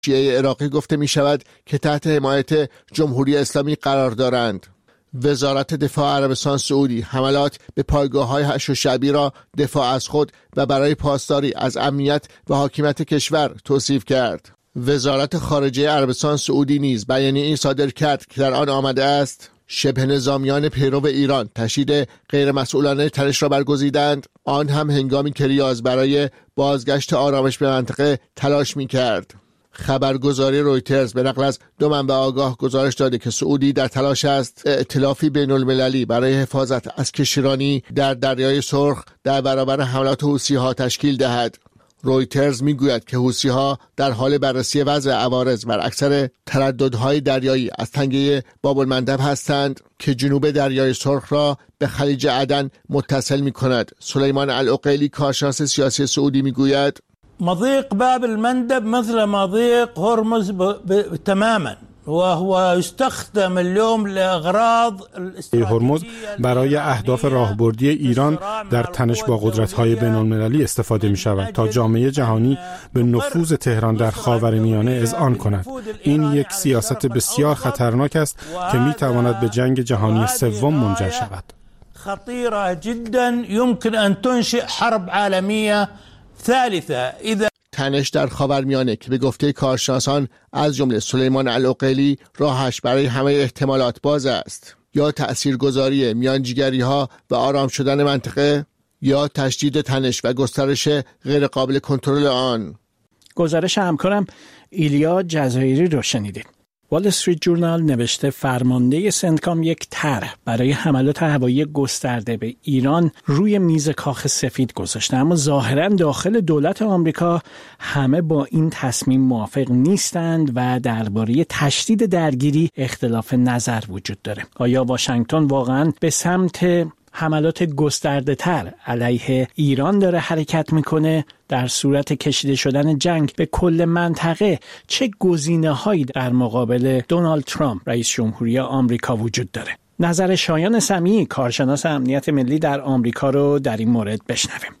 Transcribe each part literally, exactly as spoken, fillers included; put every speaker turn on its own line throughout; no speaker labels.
شیعه عراقی گفته می شود که تحت حمایت جمهوری اسلامی قرار دارند. وزارت دفاع عربستان سعودی حملات به پایگاه‌های حشد الشعبی را دفاع از خود و برای پاسداری از امنیت و حاکمیت کشور توصیف کرد. وزارت خارجه عربستان سعودی نیز بیانیه‌ای صادر کرد که در آن آمده است شبه نظامیان پیرو ایران تشدید غیرمسئولانه تنش را برگزیدند، آن هم هنگامی که ریاض برای بازگشت آرامش به منطقه تلاش می‌کرد. خبرگزاری رویترز به نقل از دو منبع آگاه گزارش داده که سعودی در تلاش است ائتلافی بین المللی برای حفاظت از کشتیرانی در دریای سرخ در برابر حملات حوثی‌ها تشکیل دهد. رویترز میگوید که حوثی‌ها در حال بررسی وضع عوارض بر اکثر ترددهای دریایی از تنگه باب المندب هستند که جنوب دریای سرخ را به خلیج عدن متصل می‌کند. سلیمان العقیلی کارشناس سیاسی سعودی میگوید
مضيق باب المندب مثل مضيق هرمز ب... ب... تماما وهو يستخدم اليوم لاغراض
هرمز برای اهداف راهبردی ایران در تنش با قدرت‌های بین‌المللی استفاده می‌شود تا جامعه جهانی به نفوذ تهران در خاورمیانه اذعان کند. این یک سیاست بسیار خطرناک است که می‌تواند به جنگ جهانی سوم منجر شود.
خطيرة جدا يمكن ان تنشئ حرب عالمية ثالثه اذا
تنش در خاورمیانه که به گفته کارشناسان از جمله سلیمان العقیلی راهش برای همه احتمالات باز است، یا تأثیرگذاری میانجیگری‌ها و آرام شدن منطقه یا تشدید تنش و گسترش غیر قابل کنترل آن.
گزارش همکارم ایلیا جزایری رو شنیدید. وال استریت جورنال نوشته فرمانده سنتکام یک طرح برای حملات هوایی گسترده به ایران روی میز کاخ سفید گذاشته، اما ظاهراً داخل دولت آمریکا همه با این تصمیم موافق نیستند و درباره تشدید درگیری اختلاف نظر وجود داره. آیا واشنگتن واقعاً به سمت حملات گسترده تر علیه ایران داره حرکت میکنه؟ در صورت کشیده شدن جنگ به کل منطقه چه گزینه هایی در مقابل دونالد ترامپ رئیس جمهوری آمریکا وجود داره؟ نظر شایان سمیعی کارشناس امنیت ملی در آمریکا رو در این مورد بشنویم.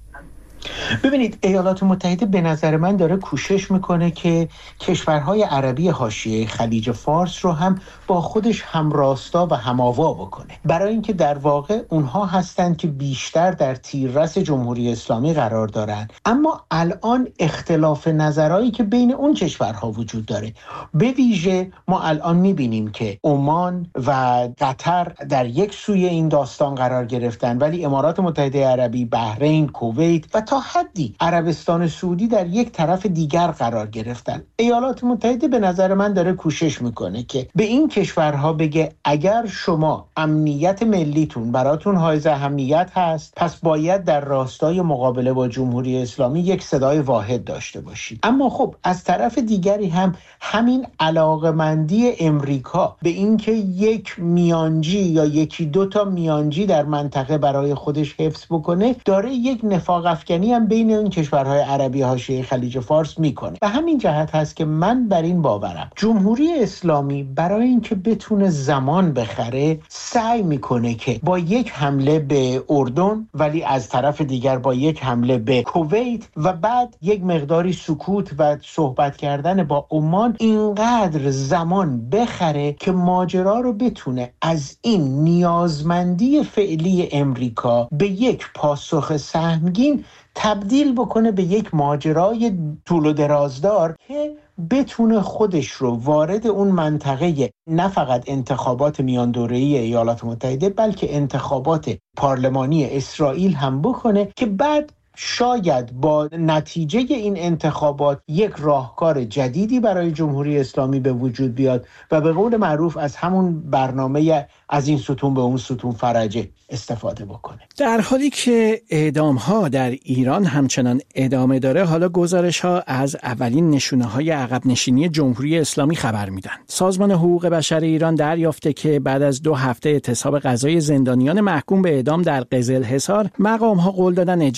ببینید، ایالات متحده به نظر من داره کوشش میکنه که کشورهای عربی حاشیه خلیج فارس رو هم با خودش همراستا و هماوا بکنه، برای اینکه در واقع اونها هستند که بیشتر در تیررس جمهوری اسلامی قرار دارن. اما الان اختلاف نظرهایی که بین اون کشورها وجود داره، به ویژه ما الان میبینیم که عمان و قطر در یک سوی این داستان قرار گرفتن، ولی امارات متحده عربی، بحرین، کویت و تا حدی عربستان سعودی در یک طرف دیگر قرار گرفتن. ایالات متحده به نظر من داره کوشش میکنه که به این کشورها بگه اگر شما امنیت ملیتون براتون حائز اهمیت هست، پس باید در راستای مقابله با جمهوری اسلامی یک صدای واحد داشته باشید. اما خب از طرف دیگری هم همین علاقمندی امریکا به اینکه یک میانجی یا یکی دو تا میانجی در منطقه برای خودش حفظ بکنه، داره یک نفاق افکنی هم بین اون کشورهای عربی حاشیه خلیج فارس میکنه. و همین جهت هست که من بر این باورم جمهوری اسلامی برای اینکه بتونه زمان بخره سعی میکنه که با یک حمله به اردن، ولی از طرف دیگر با یک حمله به کویت و بعد یک مقداری سکوت و صحبت کردن با عمان اینقدر زمان بخره که ماجرا رو بتونه از این نیازمندی فعلی امریکا به یک پاسخ سهمگین تبدیل بکنه به یک ماجرای طول و درازدار که بتونه خودش رو وارد اون منطقه نه فقط انتخابات میان دوره‌ای ایالات متحده بلکه انتخابات پارلمانی اسرائیل هم بکنه که بعد شاید با نتیجه این انتخابات یک راهکار جدیدی برای جمهوری اسلامی به وجود بیاد و به قول معروف از همون برنامه از این ستون به اون ستون فرجه استفاده بکنه.
در حالی که اعدام‌ها در ایران همچنان ادامه داره، حالا گزارش‌ها از اولین نشونه‌های عقب نشینی جمهوری اسلامی خبر میدن. سازمان حقوق بشر ایران دریافته که بعد از دو هفته اعتصاب قضایی زندانیان محکوم به اعدام در قزلحصار، مقام‌ها قول دادن اجرای احکام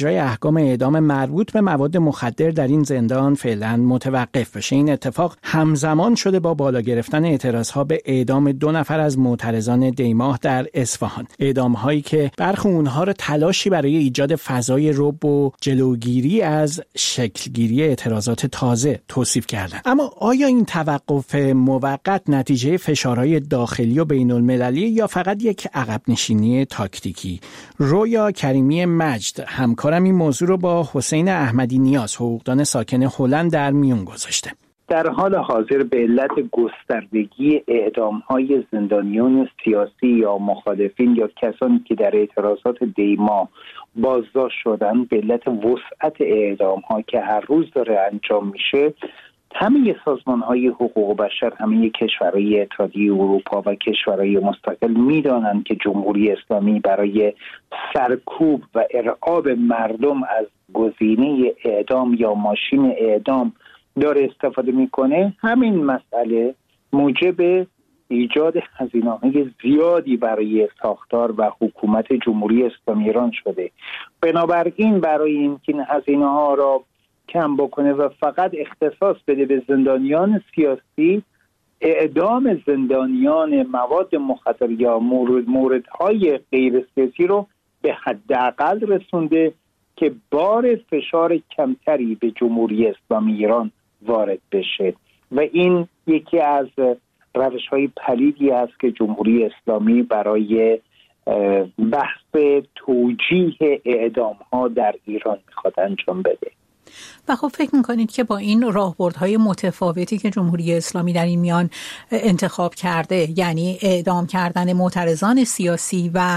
احکام اعدام مربوط به مواد مخدر در این زندان فعلا متوقف بشه. این اتفاق همزمان شده با بالا گرفتن اعتراضها به اعدام دو نفر از معترضان دیماه در اصفهان، اعدام‌هایی که برخی اونها را تلاشی برای ایجاد فضای رعب و جلوگیری از شکلگیری اعتراضات تازه توصیف کردند. اما آیا این توقف موقت نتیجه فشارهای داخلی و بین‌المللی یا فقط یک عقب نشینی تاکتیکی؟ رویا کریمی مجد همکارم این موضوع رو با حسین احمدی نیاز، حقوقدان ساکن هلند، در میون گذاشته.
در حال حاضر به علت گستردگی اعدام‌های زندانیان سیاسی یا مخالفین یا کسانی که در اعتراضات دیما بازداشت شدن، به علت وسعت اعدام‌ها که هر روز داره انجام میشه، همه سازمان‌های حقوق بشر، همه کشورهای اتحادیه اروپا و کشورهای مستقل می‌دانند که جمهوری اسلامی برای سرکوب و ارعاب مردم از گزینه اعدام یا ماشین اعدام داره استفاده میکنه. همین مسئله موجب ایجاد هزینه‌های زیادی برای ساختار و حکومت جمهوری اسلامی ایران شده. بنابراین برای اینکه این هزینه‌ها را کم بکنه و فقط اختصاص بده به زندانیان سیاسی، اعدام زندانیان مواد مخدر یا مورد موردهای غیر سیاسی رو به حداقل رسونده که بار فشار کمتری به جمهوری اسلامی ایران وارد بشه و این یکی از روش‌های پلیدی است که جمهوری اسلامی برای بحث توجیه اعدام‌ها در ایران می‌خواد انجام بده.
و خب فکر میکنید که با این راهبردهای متفاوتی که جمهوری اسلامی در این میان انتخاب کرده، یعنی اعدام کردن معترضان سیاسی و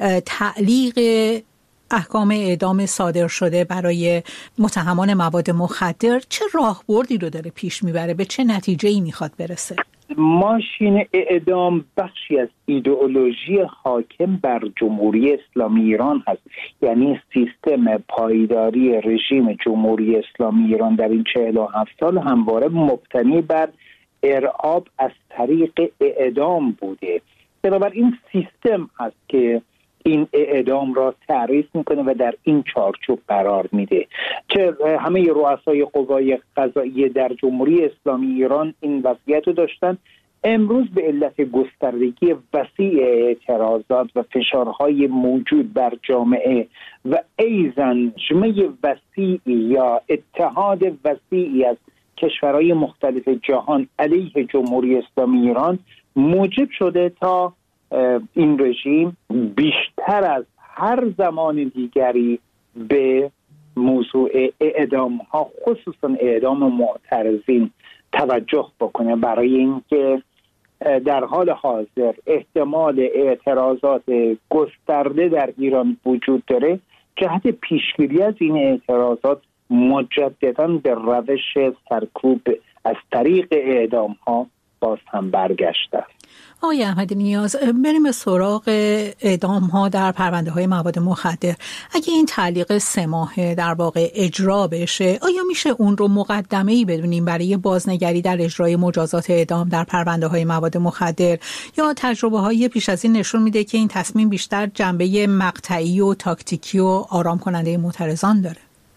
تعلیق احکام اعدام صادر شده برای متهمان مواد مخدر، چه راهبردی رو داره پیش میبره؟ به چه نتیجه‌ای میخواد برسه؟
ماشین اعدام بخشی از ایدئولوژی حاکم بر جمهوری اسلامی ایران هست. یعنی سیستم پایداری رژیم جمهوری اسلامی ایران در این چهل و هفت سال همواره مبتنی بر ارعاب از طریق اعدام بوده. بنابراین سیستم هست که این اعدام را تعریف میکنه و در این چارچوب قرار میده. چه همه رؤسای قوای قضاییه در جمهوری اسلامی ایران این وضعیت رو داشتن. امروز به علت گستردگی وسیع اعتراضات و فشارهای موجود بر جامعه و ایزن جمعی وسیعی یا اتحاد وسیعی از کشورهای مختلف جهان علیه جمهوری اسلامی ایران موجب شده تا این رژیم بیشتر از هر زمان دیگری به موضوع اعدام ها، خصوصا اعدام معترضین، توجه بکنه، برای اینکه در حال حاضر احتمال اعتراضات گسترده در ایران وجود داره. جهت پیشگیری از این اعتراضات مجددا به روش سرکوب از طریق اعدام ها باز هم برگشته.
آقای احمدی نیاز، بریم به سراغ اعدام ها در پرونده های مواد مخدر. اگه این تعلیق سه ماهه در واقع اجرا بشه، آیا میشه اون رو مقدمه‌ای بدونیم برای بازنگری در اجرای مجازات اعدام در پرونده های مواد مخدر، یا تجربه های پیش از این نشون میده که این تصمیم بیشتر جنبه مقطعی و تاکتیکی و آرام کننده معترضان داره؟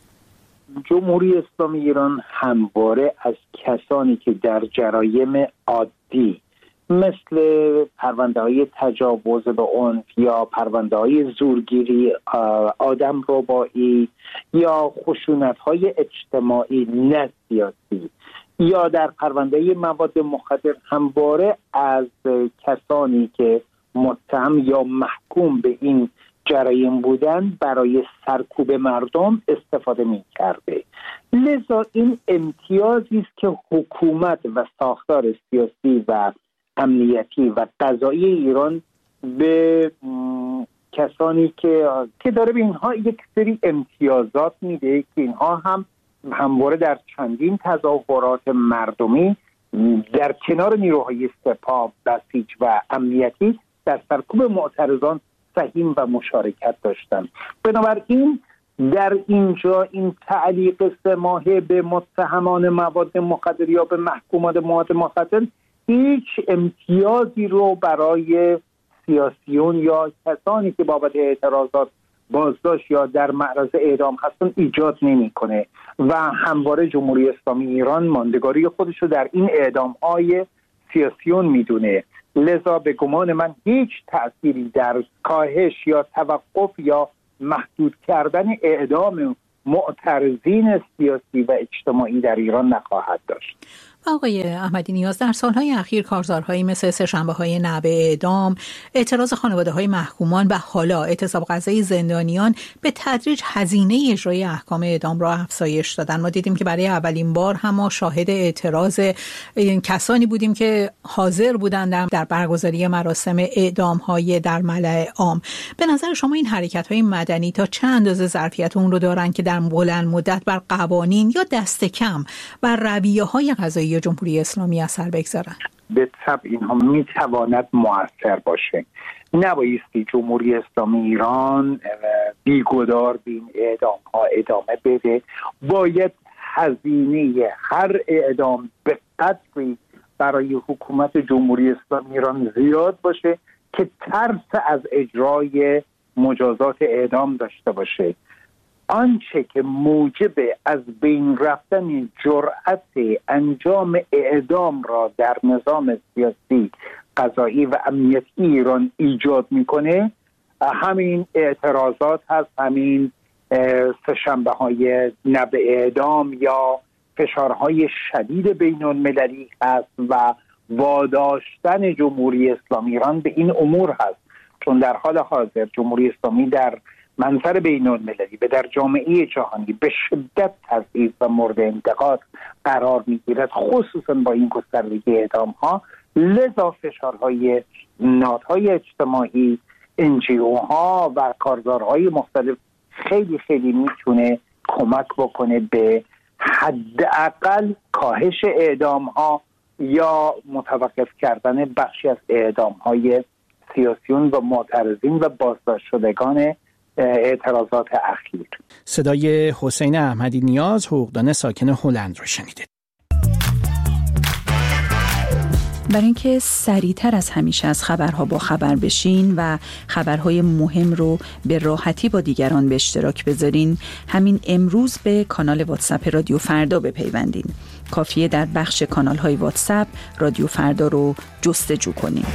جمهوری اسلامی ایران همواره از کسانی که در جرایم عادی مثل پرونده های تجاوز به عنف یا پرونده های زورگیری، آدم ربایی یا خشونت های اجتماعی نه سیاسی یا در پرونده مواد مخدر، همواره از کسانی که متهم یا محکوم به این جرایم بودن برای سرکوب مردم استفاده می کرده. لذا این امتیازی است که حکومت و ساختار سیاسی و امنیتی و قضایی ایران به کسانی که که داره به اینها یک سری امتیازات میده که اینها هم همواره در چندین تظاهرات مردمی در کنار نیروهای سپاه، بسیج و امنیتی در سرکوب معترضان سهیم و مشارکت داشتن. بنابراین در اینجا این تعلیق سه ماهه به متهمان مواد مخدر یا به محکومان مواد مخدر هیچ امتیازی رو برای سیاسیون یا کسانی که بابت اعتراضات بازداشت یا در معرض اعدام هستن ایجاد نمیکنه و همواره جمهوری اسلامی ایران ماندگاری خودش رو در این اعدام‌های سیاسیون میدونه. لذا به گمان من هیچ تأثیری در کاهش یا توقف یا محدود کردن اعدام معترضین سیاسی و اجتماعی در ایران نخواهد داشت.
آقای احمدی نیاز، در سالهای اخیر کارزارهایی مثل سه‌شنبه‌های نعب اعدام، اعتراض خانواده‌های محکومان و حالا اعتصاب غذایی زندانیان به تدریج هزینه اجرای احکام اعدام را افزایش دادن. ما دیدیم که برای اولین بار هم ما شاهد اعتراض کسانی بودیم که حاضر بودند در برگزاری مراسم اعدام‌های در ملأ عام. به نظر شما این حرکت‌های مدنی تا چه اندازه ظرفیت اون رو دارن که در بلند مدت بر قوانین یا دست کم بر رویه‌های قضایی جمهوری اسلامی اثر بگذارن؟
به طبع اینها میتواند مؤثر باشه. نبایستی جمهوری اسلامی ایران بیگدار به این اعدام ها ادامه بده. باید هزینه هر اعدام به قدری برای حکومت جمهوری اسلامی ایران زیاد باشه که ترس از اجرای مجازات اعدام داشته باشه. آنچه که موجب از بین رفتن جرأت انجام اعدام را در نظام سیاسی، قضایی و امنیتی ایران ایجاد میکنه همین اعتراضات هست، همین سه‌شنبه های نعب اعدام یا فشارهای شدید بین المللی هست و واداشتن جمهوری اسلامی ایران به این امور هست. چون در حال حاضر جمهوری اسلامی در منظر بین المللی و در جامعه جهانی به شدت تضعیف و مورد انتقاد قرار میگیرد، خصوصا با این گستردگی اعدام ها. لذا فشارهای نهادهای اجتماعی، انجیو ها و کارزارهای مختلف خیلی خیلی میتونه کمک بکنه به حداقل کاهش اعدام ها یا متوقف کردن بخشی از اعدام های سیاسیون و معترضین و بازداشت شدگان اعتراضات اخیر.
صدای حسین احمدی نیاز، حقوقدان ساکن هلند رو شنیدید.
برای اینکه سریعتر از همیشه از خبرها با خبر بشین و خبرهای مهم رو به راحتی با دیگران به اشتراک بذارین، همین امروز به کانال واتساپ رادیو فردا بپیوندین. کافیه در بخش کانال‌های واتساپ رادیو فردا رو جستجو کنین.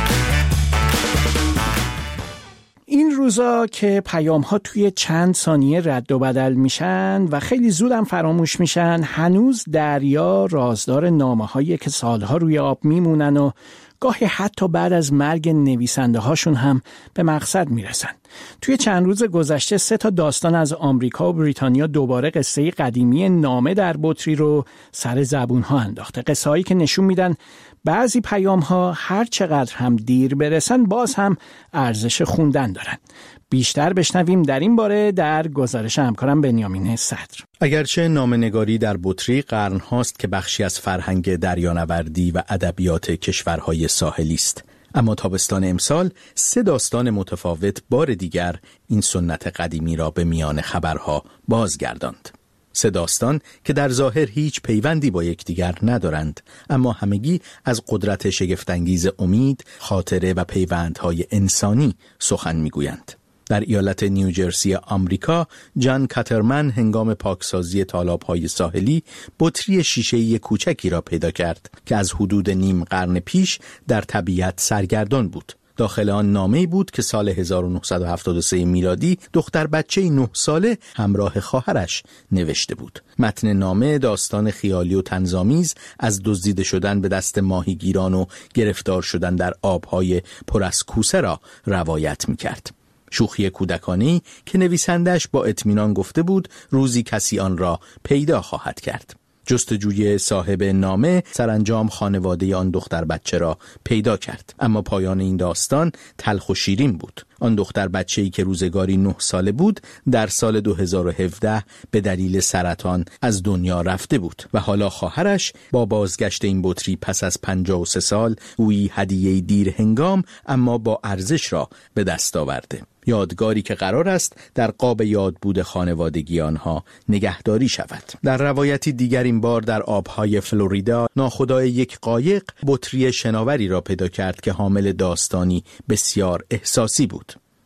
این روزا که پیام ها توی چند ثانیه رد و بدل میشن و خیلی زود هم فراموش میشن، هنوز دریا رازدار نامه هایی که سالها روی آب میمونن و گاهی حتی بعد از مرگ نویسنده هاشون هم به مقصد میرسن. توی چند روز گذشته سه تا داستان از آمریکا و بریتانیا دوباره قصه قدیمی نامه در بطری رو سر زبون ها انداخته. قصه هایی که نشون میدن بعضی پیام ها هر چقدر هم دیر برسن باز هم ارزش خوندن دارن. بیشتر بشنویم در این باره در گزارش همکارم بنیامین صدر.
اگرچه نامه‌نگاری در بطری قرن‌هاست که بخشی از فرهنگ دریانوردی و ادبیات کشورهای ساحلی است، اما تابستان امسال سه داستان متفاوت بار دیگر این سنت قدیمی را به میان خبرها بازگرداند. سه داستان که در ظاهر هیچ پیوندی با یکدیگر ندارند، اما همگی از قدرت شگفت‌انگیز امید، خاطره و پیوندهای انسانی سخن میگویند. در ایالت نیوجرسی آمریکا، جان کاترمن هنگام پاکسازی تالاب‌های ساحلی بطری شیشه‌ای کوچکی را پیدا کرد که از حدود نیم قرن پیش در طبیعت سرگردان بود. داخل آن نامه‌ای بود که سال هزار و نهصد و هفتاد و سه میلادی دختر بچه‌ای نه ساله همراه خواهرش نوشته بود. متن نامه داستان خیالی و طنزآمیز از دزدیده شدن به دست ماهیگیران و گرفتار شدن در آب‌های پر از کوسه را روایت می‌کرد. شوخی کودکانه‌ای که نویسندش با اطمینان گفته بود روزی کسی آن را پیدا خواهد کرد. جستجوی صاحب نامه سرانجام خانواده آن دختر بچه را پیدا کرد، اما پایان این داستان تلخ و شیرین بود. آن دختر بچه‌ای که روزگاری نه ساله بود در سال دو هزار و هفده به دلیل سرطان از دنیا رفته بود و حالا خواهرش با بازگشت این بطری پس از پنجاه و سه سال گویی هدیه‌ای دیر هنگام اما با ارزش را به دست آورده. یادگاری که قرار است در قاب یادبود خانوادگی آنها نگهداری شود. در روایتی دیگر این بار در آبهای فلوریدا ناخدای یک قایق بطری شناوری را پیدا کرد که حامل داستانی بسیار احساسی بود.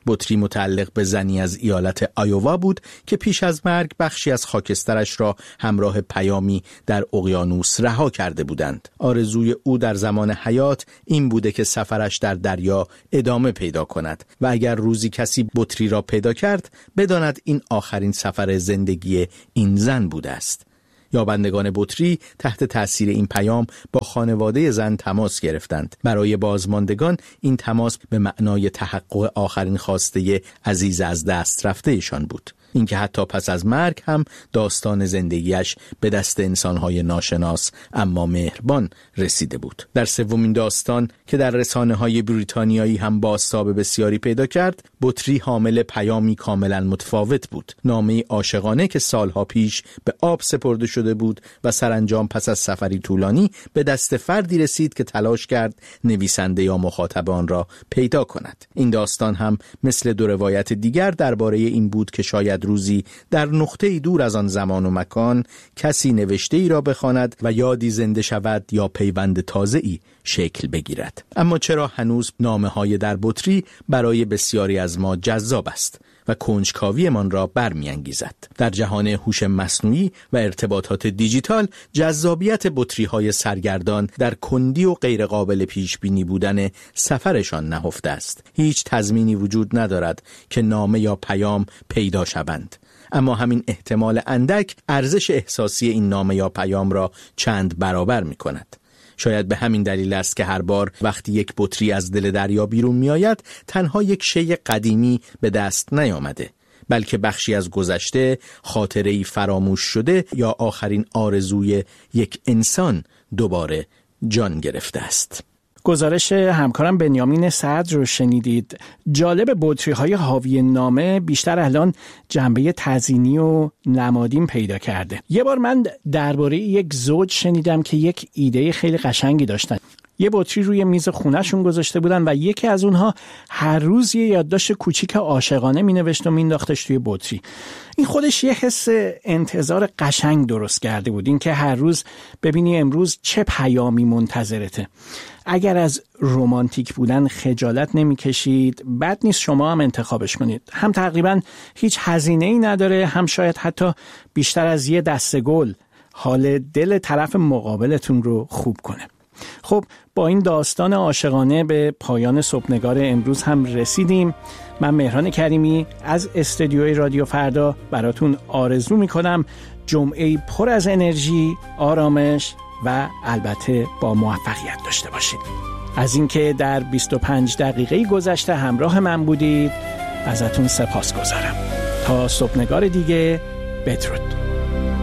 بطری متعلق به زنی از ایالت آیووا بود که پیش از مرگ بخشی از خاکسترش را همراه پیامی در اقیانوس رها کرده بودند. آرزوی او در زمان حیات این بوده که سفرش در دریا ادامه پیدا کند و اگر روزی کسی بطری را پیدا کرد بداند این آخرین سفر زندگی این زن بوده است. یابندگان بطری تحت تأثیر این پیام با خانواده زن تماس گرفتند. برای بازماندگان این تماس به معنای تحقق آخرین خواسته عزیز از دست رفته ایشان بود. اینکه حتی پس از مرگ هم داستان زندگیش به دست انسانهای ناشناس اما مهربان رسیده بود. در سومین داستان که در رسانه‌های بریتانیایی هم بازتاب بسیاری پیدا کرد، بطری حامل پیامی کاملا متفاوت بود. نامه عاشقانه که سالها پیش به آب سپرده شده بود و سرانجام پس از سفری طولانی به دست فردی رسید که تلاش کرد نویسنده یا مخاطب آن را پیدا کند. این داستان هم مثل دو روایت دیگر درباره این بود که شاید روزی در نقطه‌ای دور از آن زمان و مکان کسی نوشته ای را بخواند و یادی زنده شود یا پیوند تازه‌ای شکل بگیرد. اما چرا هنوز نامه‌های در بطری برای بسیاری از ما جذاب است و کنجکاویمان را برمی‌انگیزد؟ در جهان هوش مصنوعی و ارتباطات دیجیتال جذابیت بطری‌های سرگردان در کندی و غیر قابل پیش بینی بودن سفرشان نهفته است. هیچ تضمینی وجود ندارد که نامه یا پیام پیدا شوند. اما همین احتمال اندک ارزش احساسی این نامه یا پیام را چند برابر می‌کند. شاید به همین دلیل است که هر بار وقتی یک بطری از دل دریا بیرون می آید تنها یک شی قدیمی به دست نیامده، بلکه بخشی از گذشته، خاطره‌ای فراموش شده یا آخرین آرزوی یک انسان دوباره جان گرفته است.
گزارش همکارم بنیامین صدر رو شنیدید. جالب بطری‌های حاوی نامه بیشتر الان جنبه تزیینی و نمادین پیدا کرده. یه بار من درباره یک زوج شنیدم که یک ایده خیلی قشنگی داشتن. یه بطری روی میز خونه‌شون گذاشته بودن و یکی از اونها هر روز یه یادداشت کوچیک عاشقانه مینوشت و مینداختش توی بطری. این خودش یه حس انتظار قشنگ درست کرده بود، این که هر روز ببینی امروز چه پیامی منتظرته. اگر از رمانتیک بودن خجالت نمیکشید، بد نیست شما هم انتخابش کنید. هم تقریبا هیچ هزینه‌ای نداره، هم شاید حتی بیشتر از یه دسته گل حال دل طرف مقابلتون رو خوب کنه. خب با این داستان عاشقانه به پایان صبحنگار امروز هم رسیدیم. من مهران کریمی از استودیوی رادیو فردا براتون آرزو میکنم جمعه‌ای پر از انرژی، آرامش و البته با موفقیت داشته باشید. از اینکه در بیست و پنج دقیقه گذشته همراه من بودید ازتون سپاسگزارم. تا صبحنگار دیگه، بدرود.